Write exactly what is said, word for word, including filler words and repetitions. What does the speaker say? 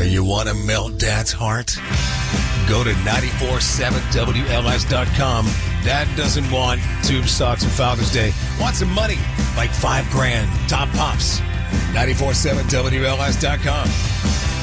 you want to melt Dad's heart? Go to nine four seven W L S dot com. Dad doesn't want tube socks for Father's Day. Want some money, like five grand. Top pops. nine four seven W L S dot com.